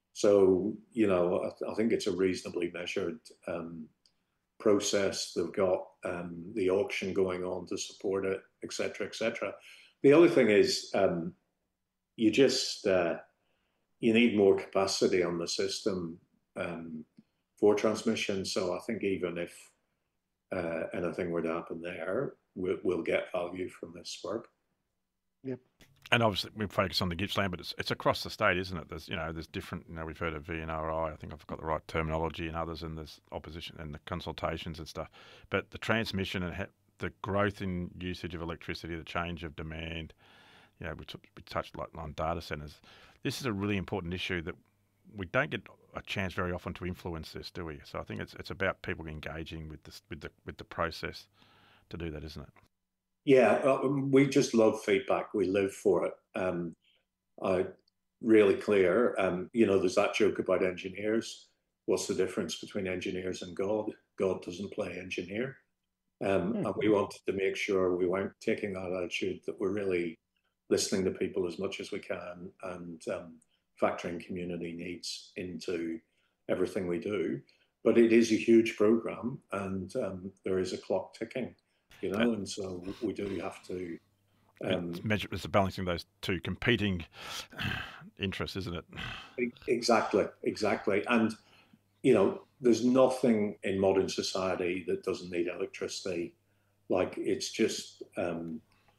So you know, I, th- I think it's a reasonably measured Um, process. They've got um, the auction going on to support it, et cetera, et cetera. The other thing is um, you just, uh, you need more capacity on the system um, for transmission. So I think even if uh, anything were to happen there, we'll, we'll get value from this work. Yep. And obviously we focus on the Gippsland, but it's it's across the state, isn't it? There's you know there's different. You know we've heard of V N R I. I think I've got the right terminology, and others, and there's opposition and the consultations and stuff. But the transmission and ha- the growth in usage of electricity, the change of demand. You know we, t- we touched like on data centres. This is a really important issue that we don't get a chance very often to influence this, do we? So I think it's it's about people engaging with this with the with the process to do that, isn't it? Yeah, uh, we just love feedback. We live for it. Um, uh, really clear. Um, you know, there's that joke about engineers. What's the difference between engineers and God? God doesn't play engineer. Um, mm-hmm. And we wanted to make sure we weren't taking that attitude, that we're really listening to people as much as we can and um, factoring community needs into everything we do. But it is a huge program, and um, there is a clock ticking. You know, and so we do have to. Um, it's, measure, it's balancing those two competing interests, isn't it? Exactly, exactly. And, you know, there's nothing in modern society that doesn't need electricity. Like, it's just, um,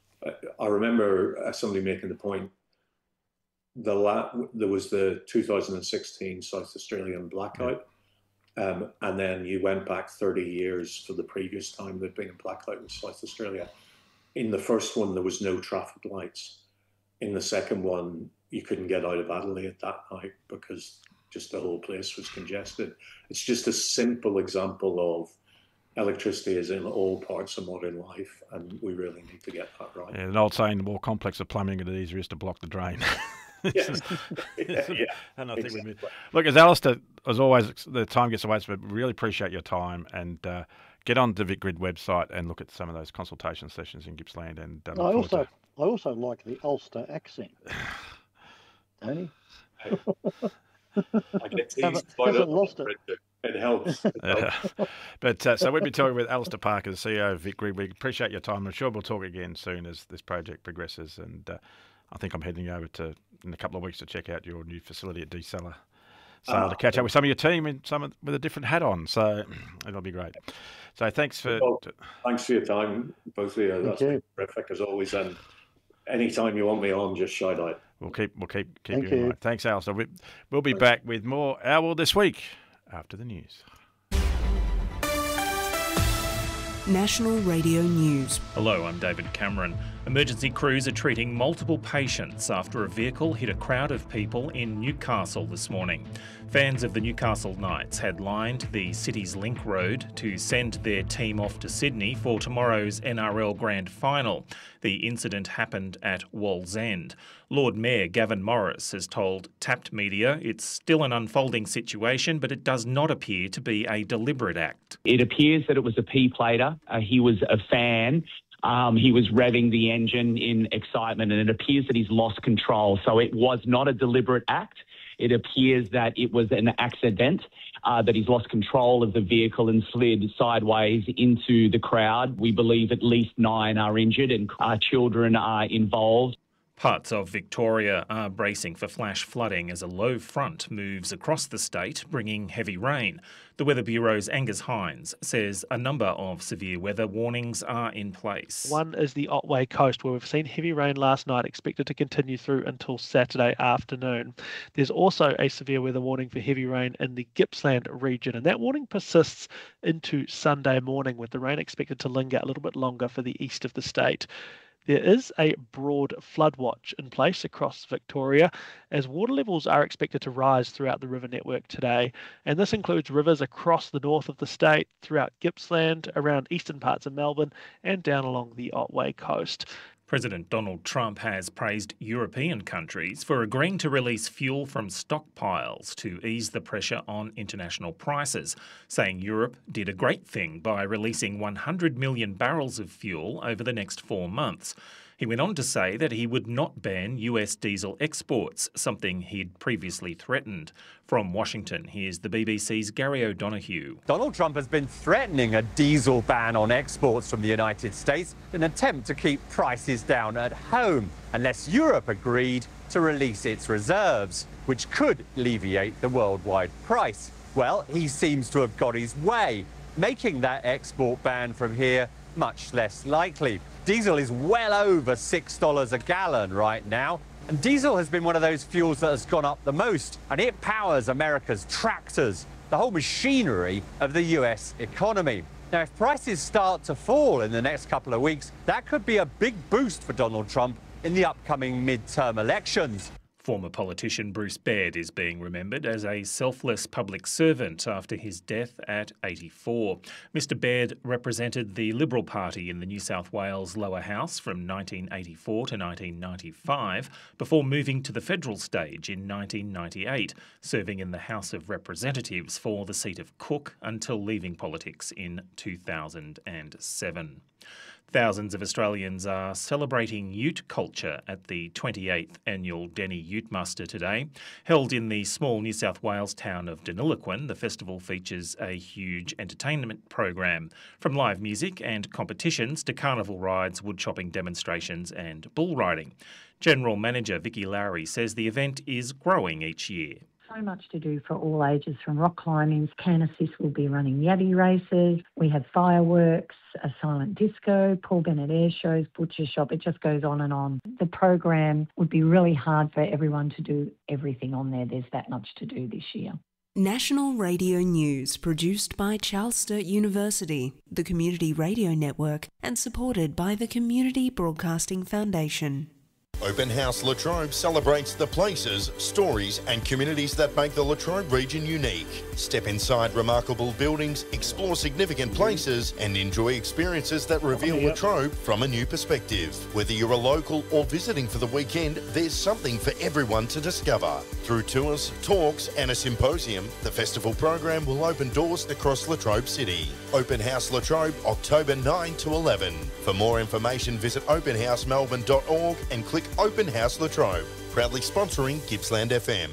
I remember somebody making the point, the la- there was the two thousand sixteen South Australian blackout. Yeah. Um, and then you went back thirty years for the previous time there'd been a blackout in South Australia. In the first one, there was no traffic lights. In the second one, you couldn't get out of Adelaide that night because just the whole place was congested. It's just a simple example of electricity is in all parts of modern life, and we really need to get that right. Yeah, an old saying, the more complex the plumbing, the easier it is to block the drain. Yeah. yeah, yeah, and I think exactly. we look, as Alistair, as always, the time gets away, but really appreciate your time, and uh, get on the VicGrid website and look at some of those consultation sessions in Gippsland. And uh, I also, to... I also like the Ulster accent, Tony. I get teased by it. Lost it. It helps. It helps. Uh, but uh, so we've been talking with Alistair Parker, the C E O of VicGrid. We appreciate your time. I'm sure we'll talk again soon as this project progresses, and uh, I think I'm heading over to in a couple of weeks to check out your new facility at D-Cellar. So uh, to catch up with some of your team and some with a different hat on. So it'll be great. So thanks for well, thanks for your time, both of you. That's been terrific as always. And anytime you want me on, just shout out. We'll keep we'll keep keep Thank you in you. mind. Thanks, Alistair. We, we'll be back with more Our World This Week after the news. National Radio News. Hello, I'm David Cameron. Emergency crews are treating multiple patients after a vehicle hit a crowd of people in Newcastle this morning. Fans of the Newcastle Knights had lined the city's Link Road to send their team off to Sydney for tomorrow's N R L Grand Final. The incident happened at Wallsend. Lord Mayor Gavin Morris has told Tapped Media it's still an unfolding situation, but it does not appear to be a deliberate act. It appears that it was a P-plater. Uh, he was a fan. Um, he was revving the engine in excitement, and it appears that he's lost control. So it was not a deliberate act. It appears that it was an accident, uh, that he's lost control of the vehicle and slid sideways into the crowd. We believe at least nine are injured and uh, children are involved. Parts of Victoria are bracing for flash flooding as a low front moves across the state, bringing heavy rain. The Weather Bureau's Angus Hines says a number of severe weather warnings are in place. One is the Otway Coast, where we've seen heavy rain last night, expected to continue through until Saturday afternoon. There's also a severe weather warning for heavy rain in the Gippsland region, and that warning persists into Sunday morning, with the rain expected to linger a little bit longer for the east of the state. There is a broad flood watch in place across Victoria, as water levels are expected to rise throughout the river network today. And this includes rivers across the north of the state, throughout Gippsland, around eastern parts of Melbourne, and down along the Otway Coast. President Donald Trump has praised European countries for agreeing to release fuel from stockpiles to ease the pressure on international prices, saying Europe did a great thing by releasing one hundred million barrels of fuel over the next four months. He went on to say that he would not ban U S diesel exports, something he'd previously threatened. From Washington, here's the B B C's Gary O'Donoghue. Donald Trump has been threatening a diesel ban on exports from the United States in an attempt to keep prices down at home, unless Europe agreed to release its reserves, which could alleviate the worldwide price. Well, he seems to have got his way. making that export ban from here much less likely. Diesel is well over six dollars a gallon right now, and diesel has been one of those fuels that has gone up the most, and it powers America's tractors, the whole machinery of the U S economy. Now, if prices start to fall in the next couple of weeks, that could be a big boost for Donald Trump in the upcoming midterm elections. Former politician Bruce Baird is being remembered as a selfless public servant after his death at eighty-four. Mister Baird represented the Liberal Party in the New South Wales lower house from nineteen eighty-four to nineteen ninety-five, before moving to the federal stage in nineteen ninety-eight, serving in the House of Representatives for the seat of Cook until leaving politics in two thousand seven. Thousands of Australians are celebrating Ute culture at the twenty-eighth annual Denny Ute Muster today. Held in the small New South Wales town of Deniliquin, the festival features a huge entertainment program, from live music and competitions to carnival rides, woodchopping demonstrations and bull riding. General Manager Vicky Lowry says the event is growing each year. So much to do for all ages, from rock climbing. Can Assist will be running yabby races. We have fireworks, a silent disco, Paul Bennett air shows, butcher shop. It just goes on and on. The program would be really hard for everyone to do everything on there. There's that much to do this year. National Radio News, produced by Charles Sturt University, the Community Radio Network, and supported by the Community Broadcasting Foundation. Open House Latrobe celebrates the places, stories and communities that make the Latrobe region unique. Step inside remarkable buildings, explore significant places and enjoy experiences that reveal Latrobe from a new perspective. Whether you're a local or visiting for the weekend, there's something for everyone to discover. Through tours, talks and a symposium, the festival program will open doors across Latrobe City. Open House Latrobe, October ninth to eleven. For more information, visit open house melbourne dot org and click Open House Latrobe. Proudly sponsoring Gippsland F M.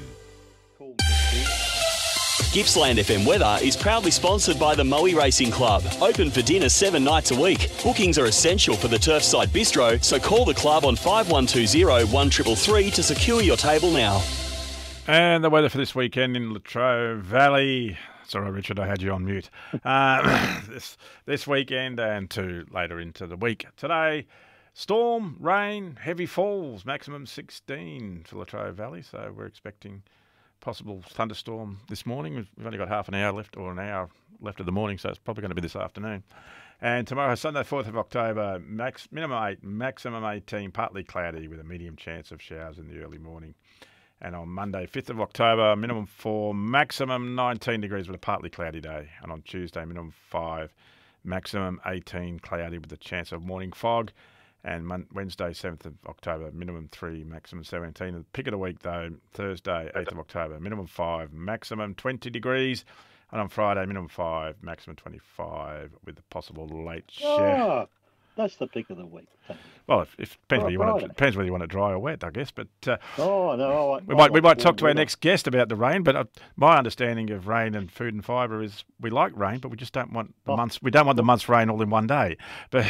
Gippsland F M weather is proudly sponsored by the Moe Racing Club. Open for dinner seven nights a week. Bookings are essential for the Turfside Bistro, so call the club on five one two zero, one three three three to secure your table now. And the weather for this weekend in Latrobe Valley. Sorry, Richard, I had you on mute. Uh, this this weekend and to later into the week. Today, storm, rain, heavy falls, maximum sixteen for Latrobe Valley. So we're expecting possible thunderstorm this morning. We've only got half an hour left, or an hour left of the morning, so it's probably going to be this afternoon. And tomorrow, Sunday, fourth of October, max minimum eight, maximum eighteen, partly cloudy with a medium chance of showers in the early morning. And on Monday, fifth of October, minimum four, maximum nineteen degrees with a partly cloudy day. And on Tuesday, minimum five, maximum eighteen, cloudy with a chance of morning fog. And Mon- Wednesday, seventh of October, minimum three, maximum seventeen. The pick of the week, though, Thursday, eighth of October, minimum five, maximum twenty degrees. And on Friday, minimum five, maximum twenty-five with a possible late shower. Oh, that's the pick of the week. Well, if, if depends, Oh, whether you want it, Friday. depends whether you want it dry or wet, I guess. But uh, Oh, no. I, we I might we like might talk warm to our weather. next guest about the rain. But uh, my understanding of rain and food and fibre is we like rain, but we just don't want the Oh. months. We don't want the month's rain all in one day. But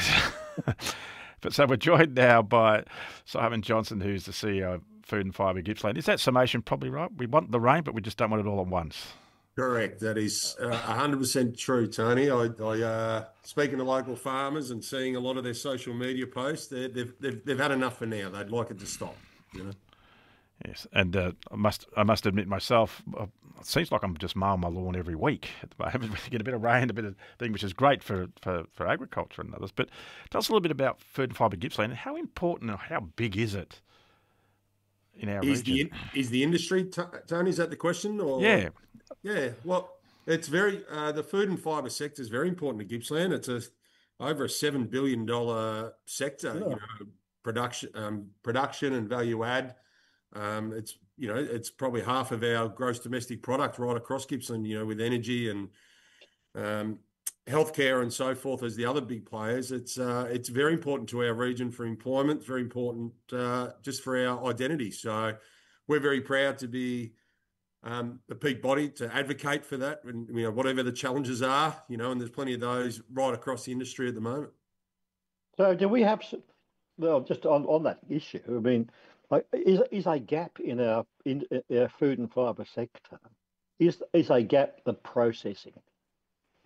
but so we're joined now by Simon Johnson, who's the C E O of Food and Fibre Gippsland. Is that summation probably right? We want the rain, but we just don't want it all at once. Correct. That is uh, one hundred percent true, Tony. I, I uh, speaking to local farmers and seeing a lot of their social media posts, they've, they've, they've had enough for now. They'd like it to stop, you know. Yes, and uh, I must I must admit myself, uh, it seems like I'm just mowing my lawn every week at the moment. We get a bit of rain, a bit of thing, which is great for, for, for agriculture and others. But tell us a little bit about Food and Fibre Gippsland and how important or how big is it in our Is region? the is the industry, T- Tony? Is that the question? Or Yeah. yeah. Well, it's very uh, the food and fibre sector is very important to Gippsland. It's a over a seven billion dollar sector. Yeah. You know, production, um, production and value add. Um, it's you know it's probably half of our gross domestic product right across Gippsland. You know, with energy and um, healthcare and so forth as the other big players. It's uh, it's very important to our region for employment. It's very important uh, just for our identity. So we're very proud to be um, the peak body to advocate for that, and you know whatever the challenges are. You know, and there's plenty of those right across the industry at the moment. So do we have, s- well, just on, on that issue, I mean, like, is is a gap in our in, in our food and fibre sector? Is is a gap the processing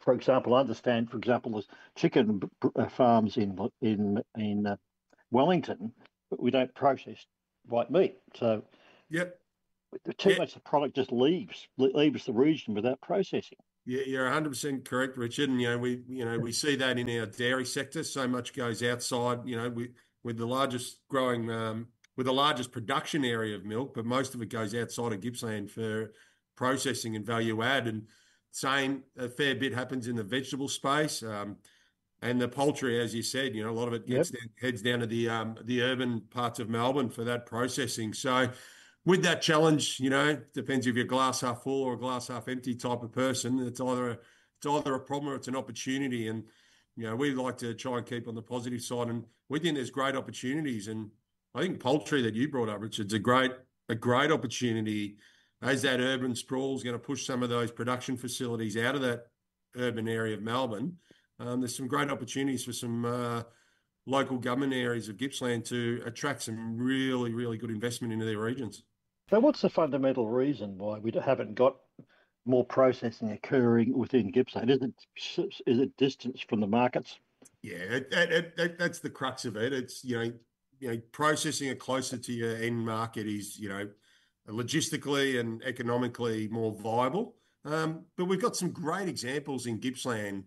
for example, I understand, for example, there's chicken farms in in in uh, Wellington, but we don't process white meat. So, yep, too yep. much of the product just leaves leaves the region without processing. Yeah, you're one hundred percent correct, Richard. And you know, we you know we see that in our dairy sector. So much goes outside. You know, we with the largest growing, um, with the largest production area of milk, but most of it goes outside of Gippsland for processing and value add. And same, a fair bit happens in the vegetable space, um, and the poultry, as you said. You know, a lot of it gets Yep. down, heads down to the um, the urban parts of Melbourne for that processing. So, with that challenge, you know, depends if you're glass half full or a glass half empty type of person. It's either a, it's either a problem or it's an opportunity. And you know, we like to try and keep on the positive side. And we think there's great opportunities. And I think poultry that you brought up, Richard's a great a great opportunity. As that urban sprawl is going to push some of those production facilities out of that urban area of Melbourne, um, there's some great opportunities for some uh, local government areas of Gippsland to attract some really, really good investment into their regions. So, what's the fundamental reason why we haven't got more processing occurring within Gippsland? Is it is it distance from the markets? Yeah, it, it, it, that's the crux of it. It's you know, you know, processing it closer to your end market is you know, logistically and economically more viable. Um, but we've got some great examples in Gippsland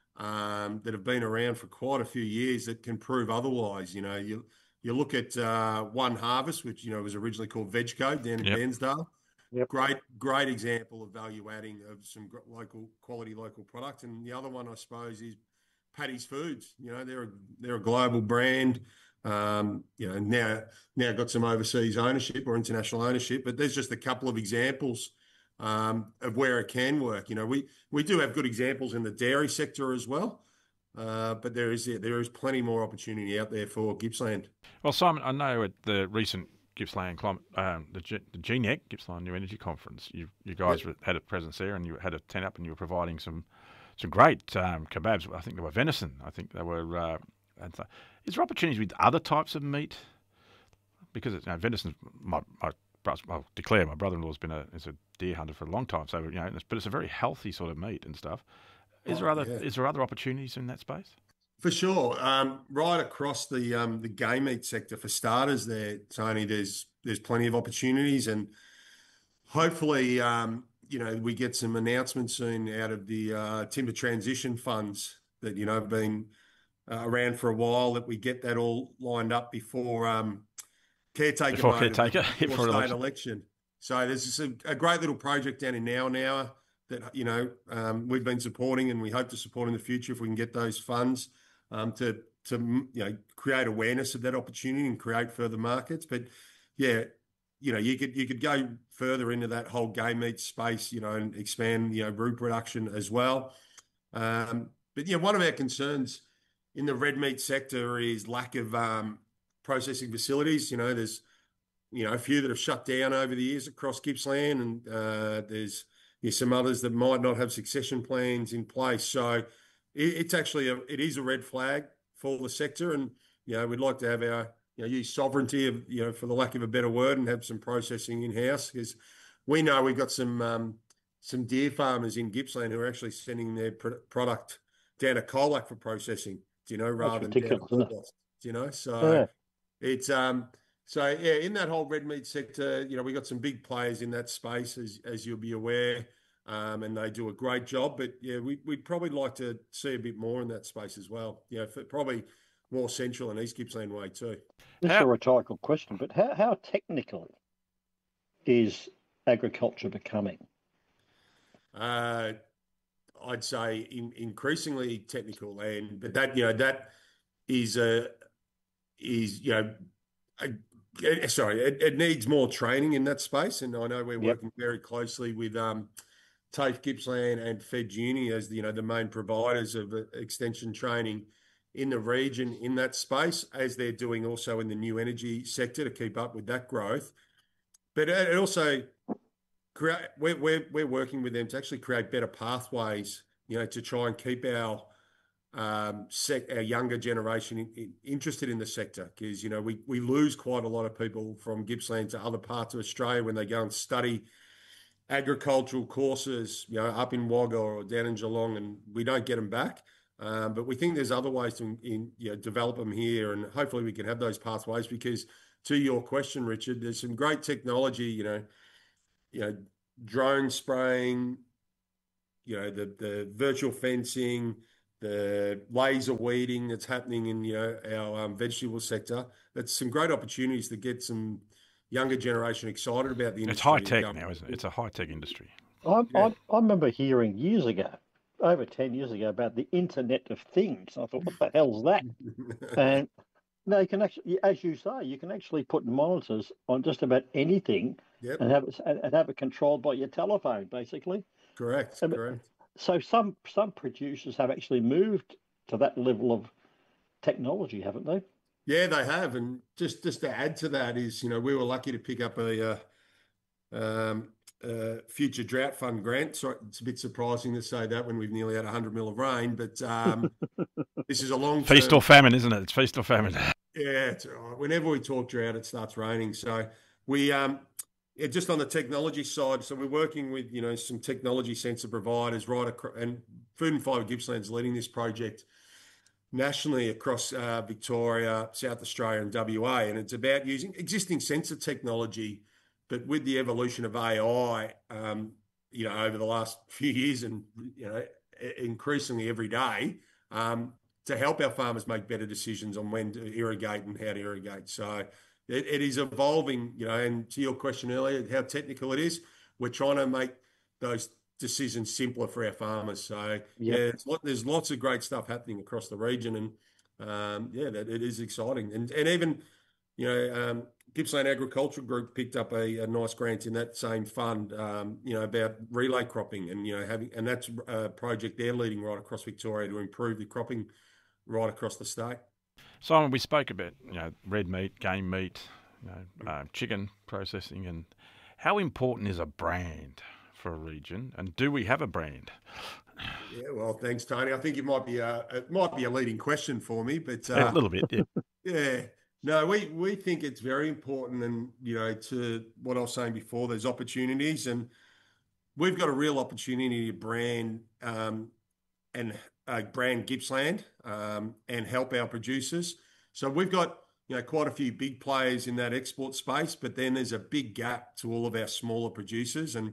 um, that have been around for quite a few years that can prove otherwise. You know, you you look at uh, One Harvest, which you know was originally called Vegco down in Yep. Bairnsdale. Yep. Great, great example of value adding of some gr- local quality local product. And the other one, I suppose, is Paddy's Foods. You know, they're a, they're a global brand. Um, you know, now now got some overseas ownership or international ownership, but there's just a couple of examples um, of where it can work. You know, we we do have good examples in the dairy sector as well, uh, but there is there is plenty more opportunity out there for Gippsland. Well, Simon, I know at the recent Gippsland climate, um, the, G, the G N E C, Gippsland New Energy Conference, you you guys Yep. had a presence there, and you had a tent up, and you were providing some some great um, kebabs. I think they were venison. I think they were. Uh, and so, is there opportunities with other types of meat? Because it's, you know, venison. My, my I'll declare my brother-in-law has been a is a deer hunter for a long time. So you know, it's, but it's a very healthy sort of meat and stuff. Is Oh, there other yeah. is there other opportunities in that space? For sure. Um, right across the um, the game meat sector, for starters, there, Tony, there's there's plenty of opportunities, and hopefully, um, you know, we get some announcements soon out of the uh, timber transition funds that you know have been uh, around for a while. That we get that all lined up before um, caretaker Before mode of the- caretaker, before before state election. election. So there's just a, a great little project down in Now that you know um, we've been supporting, and we hope to support in the future if we can get those funds um, to to you know create awareness of that opportunity and create further markets. But yeah, you know you could you could go further into that whole game meat space, you know, and expand you know root production as well. Um, but yeah, one of our concerns in the red meat sector is lack of um, processing facilities. You know, there's you know a few that have shut down over the years across Gippsland, and uh, there's there's some others that might not have succession plans in place. So it, it's actually a it is a red flag for the sector, and you know we'd like to have our you know use sovereignty of you know for the lack of a better word and have some processing in house, because we know we've got some um, some deer farmers in Gippsland who are actually sending their pr- product down to Colac for processing. You know, rather than down to ridiculous, isn't it? Orbost, you know, so Yeah. it's um so yeah, in that whole red meat sector, you know, we got some big players in that space, as as you'll be aware, um, and they do a great job. But yeah, we we'd probably like to see a bit more in that space as well. You know, for probably more central and East Gippsland way too. This is a rhetorical question, but how, how technical is agriculture becoming? Uh, I'd say in, increasingly technical, and but that you know that is a is you know a, sorry it, it needs more training in that space, and I know we're Yep. working very closely with um, TAFE Gippsland and Fed Uni as the, you know the main providers of uh, extension training in the region in that space, as they're doing also in the new energy sector to keep up with that growth. But it also create we're, we're we're working with them to actually create better pathways, you know, to try and keep our um, sec, our younger generation in, in, interested in the sector, because you know we we lose quite a lot of people from Gippsland to other parts of Australia when they go and study agricultural courses, you know, up in Wagga or down in Geelong, and we don't get them back. Um, but we think there's other ways to in, you know, develop them here, and hopefully we can have those pathways. Because to your question, Richard, there's some great technology, you know, you know, drone spraying, you know, the the virtual fencing, the laser weeding that's happening in, you know, our um, vegetable sector. That's some great opportunities to get some younger generation excited about the industry. It's high tech now, isn't it? It's a high tech industry. I, Yeah. I, I remember hearing years ago, over ten years ago, about the Internet of Things. I thought, what the hell's that? And no, you can actually, as you say, you can actually put monitors on just about anything Yep. and have it and have it controlled by your telephone, basically. Correct, Um, correct. So some some producers have actually moved to that level of technology, haven't they? Yeah, they have. And just just to add to that is, you know, we were lucky to pick up a uh, um, uh, future drought fund grant. So it's a bit surprising to say that when we've nearly had one hundred mil of rain, but um, this is a long Feast or famine, isn't it? It's feast or famine. Yeah, it's all right. Whenever we talk drought, it starts raining. So we, um, yeah, just on the technology side, so we're working with, you know, some technology sensor providers right across, and Food and Fibre Gippsland's leading this project nationally across uh, Victoria, South Australia and W A. And it's about using existing sensor technology, but with the evolution of A I, um, you know, over the last few years and, you know, increasingly every day, um, to help our farmers make better decisions on when to irrigate and how to irrigate. So it, it is evolving, you know, and to your question earlier, how technical it is, we're trying to make those decisions simpler for our farmers. So yeah, it's lot, there's lots of great stuff happening across the region, and um, yeah, that it is exciting. And and even, you know, um, Gippsland Agricultural Group picked up a, a nice grant in that same fund, um, you know, about relay cropping, and you know having, and that's a project they're leading right across Victoria to improve the cropping right across the state. Simon, we spoke about, you know, red meat, game meat, you know, uh, chicken processing, and how important is a brand for a region, and do we have a brand? Yeah, well, thanks, Tony. I think it might be a it might be a leading question for me, but uh, a little bit, yeah. Yeah, no, we we think it's very important, and you know, to what I was saying before, there's opportunities, and we've got a real opportunity to brand um, and uh, brand Gippsland um, and help our producers. So we've got, you know, quite a few big players in that export space, but then there's a big gap to all of our smaller producers, and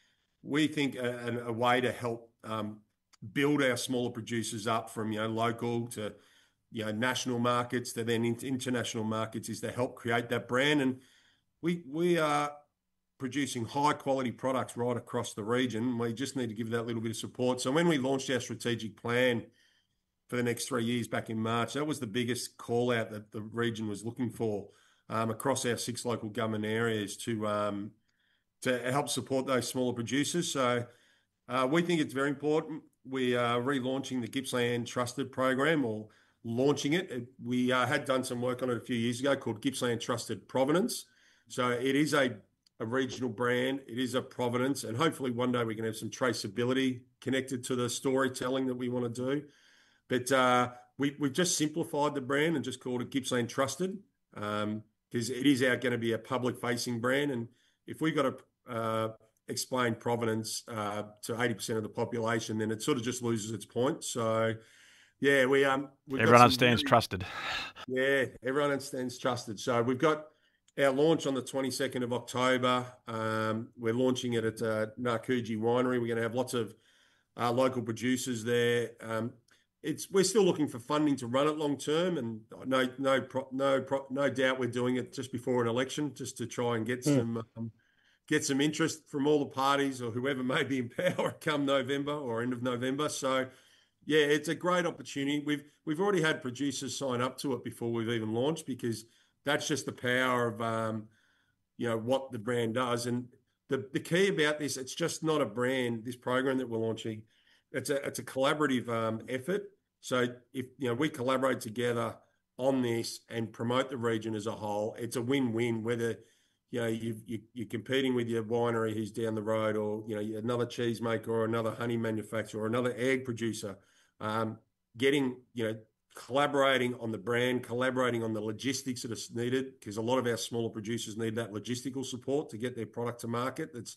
we think a, a way to help um, build our smaller producers up from, you know, local to, you know, national markets to then international markets is to help create that brand. And we we are producing high quality products right across the region. We just need to give that little bit of support. So when we launched our strategic plan for the next three years back in March, that was the biggest call out that the region was looking for um, across our six local government areas to um, to help support those smaller producers. So uh, we think it's very important. We are relaunching the Gippsland Trusted program, or launching it. it we uh, had done some work on it a few years ago called Gippsland Trusted Provenance. So it is a, a regional brand. It is a provenance, and hopefully one day we can have some traceability connected to the storytelling that we want to do. But uh, we, we've just simplified the brand and just called it Gippsland Trusted, because um, it is out going to be a public-facing brand. And if we've got to uh, explain provenance uh, to eighty percent of the population, then it sort of just loses its point. So, yeah, we um, we've everyone got understands really, trusted. Yeah, everyone understands trusted. So we've got our launch on the twenty-second of October. Um, we're launching it at uh, Narcoogee Winery. We're going to have lots of uh, local producers there. Um, it's we're still looking for funding to run it long term, and no no pro, no pro, no doubt we're doing it just before an election, just to try and get mm. some um, get some interest from all the parties or whoever may be in power come November or end of November. So, yeah, it's a great opportunity. We've we've already had producers sign up to it before we've even launched, because that's just the power of um, you know, what the brand does. And the the key about this, it's just not a brand. This program that we're launching, it's a it's a collaborative um, effort. So if you know we collaborate together on this and promote the region as a whole, it's a win-win. Whether you know you, you you're competing with your winery who's down the road, or you know another cheesemaker, or another honey manufacturer, or another egg producer, um, getting you know collaborating on the brand, collaborating on the logistics that is needed, because a lot of our smaller producers need that logistical support to get their product to market. That's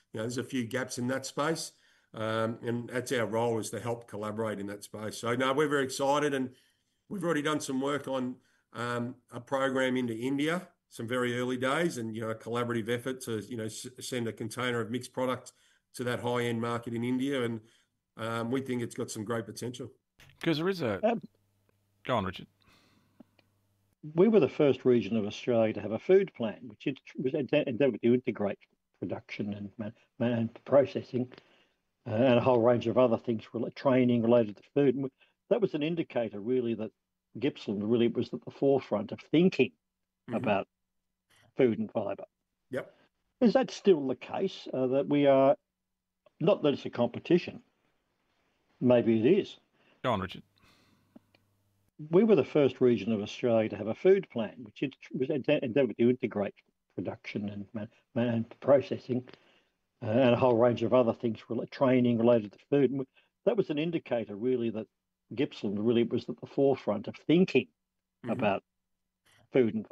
you know, there's a few gaps in that space. Um, and that's our role, is to help collaborate in that space. So no, we're very excited, and we've already done some work on um, a program into India, some very early days, and, you know, a collaborative effort to, you know, s- send a container of mixed product to that high-end market in India. And um, we think it's got some great potential. Because there is a... Um, Go on, Richard. We were the first region of Australia to have a food plan, which it was endeavoured to integrate production and, man, man, processing uh, and a whole range of other things, training related to food. And that was an indicator, really, that Gippsland really was at the forefront of thinking mm-hmm. about food and fibre. Yep. Is that still the case, uh, that we are, not that it's a competition, maybe it is. Go on, Richard. We were the first region of Australia to have a food plan, which it was endeavoured to integrate production and, man, man, processing uh, and a whole range of other things, training related to food. And that was an indicator, really, that Gippsland really was at the forefront of thinking mm-hmm. about food and